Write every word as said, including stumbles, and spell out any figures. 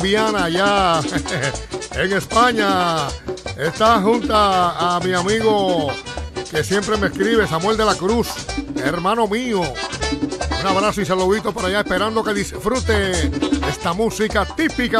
Viana, allá en España. Está junta a mi amigo que siempre me escribe, Samuel de la Cruz, hermano mío. Un abrazo y saludito por allá, esperando que disfrute esta música típica